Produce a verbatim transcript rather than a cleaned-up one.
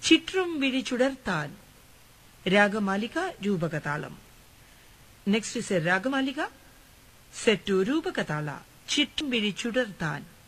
ചിற்றும் വിഴിച്ചുടർത്താൻ. Ragamalika രൂപകതാളം. Next is A ragamalika set to രൂപകതാള ചിற்றும் വിഴിച്ചുടർത്താൻ.